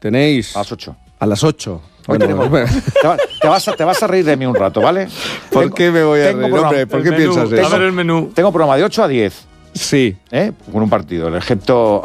Tenéis... A las 8. A las 8. Hoy Bueno, te vas a reír de mí un rato, ¿vale? ¿Por qué me voy a reír, hombre? ¿Por qué piensas eso? Tengo programa de 8 a 10. Sí. Con un partido, el Egipto